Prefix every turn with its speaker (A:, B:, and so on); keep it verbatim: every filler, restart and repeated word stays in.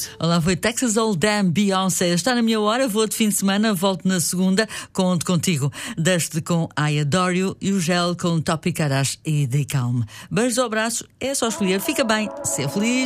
A: Olá, foi Texas Hold'em, Beyoncé. Está na minha hora, vou de fim de semana, volto na segunda, conto contigo. Deste com I Adore You e o Gel com Topi Caras e They Calm. Beijos ou abraços, é só escolher. Fica bem, ser feliz.